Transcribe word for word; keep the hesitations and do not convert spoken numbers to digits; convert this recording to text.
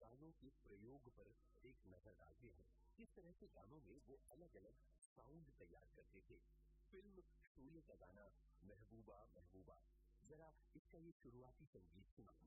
गानों के प्रयोग पर एक नजर डालते हैं। किस तरह के गानों में वो अलग अलग साउंड तैयार करते थे। फिल्म शोले का गाना महबूबा महबूबा, जरा इसका ये शुरुआती संगीत सुना।